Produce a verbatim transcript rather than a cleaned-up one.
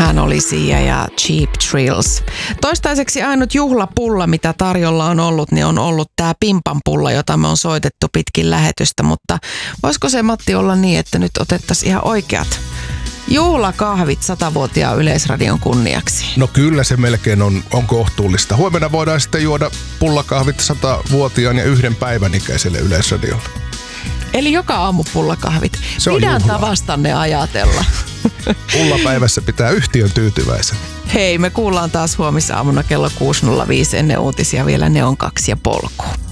tänään oli Sia ja Cheap Thrills. Toistaiseksi ainut juhlapulla, mitä tarjolla on ollut, niin on ollut tämä pimpanpulla, jota me on soitettu pitkin lähetystä. Mutta voisiko se, Matti, olla niin, että nyt otettaisiin ihan oikeat juhlakahvit satavuotiaan Yleisradion kunniaksi? No kyllä se melkein on, on kohtuullista. Huomenna voidaan sitten juoda pullakahvit satavuotiaan ja yhden päivän ikäiselle Yleisradiolle. Eli joka aamu pullakahvit. Pidän tavastanne ajatella. Pullapäivässä pitää yhtiön tyytyväisen. Hei, me kuullaan taas huomisaamuna kello kuusi nolla viisi ennen uutisia vielä Ne on kaksi ja polku.